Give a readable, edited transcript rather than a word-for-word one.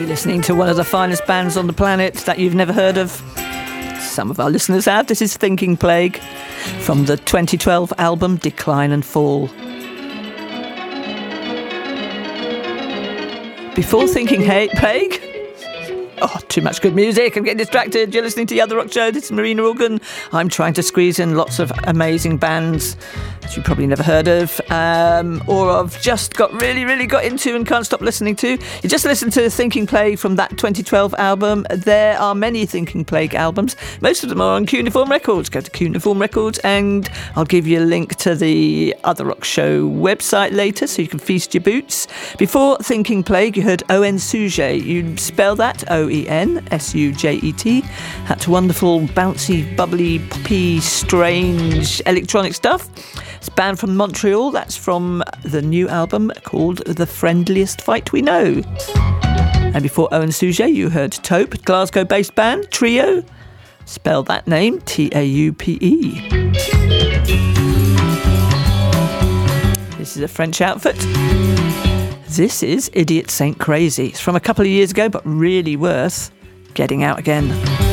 You're listening to one of the finest bands on the planet that you've never heard of. Some of our listeners have. This is Thinking Plague from the 2012 album Decline and Fall. Before Thinking Plague... Oh, too much good music. I'm getting distracted. You're listening to The Other Rock Show. This is Marina Organ. I'm trying to squeeze in lots of amazing bands that you probably never heard of, or I've just got really got into and can't stop listening to. You just listened to Thinking Plague from that 2012 album. There are many Thinking Plague albums. Most of them are on Cuneiform Records. Go to Cuneiform Records and I'll give you a link to the Other Rock Show website later so you can feast your boots. Before Thinking Plague, you heard Owen Sujet. You spell that O-E-N-S-U-J-E-T. That's wonderful, bouncy, bubbly, poppy, strange electronic stuff. It's a band from Montreal. That's from the new album called The Friendliest Fight We Know. And before Owen Sujet, you heard Taupe, Glasgow-based band, Trio. Spell that name, T-A-U-P-E. This is a French outfit. This is Idiot Saint Crazy. It's from a couple of years ago, but really worth getting out again.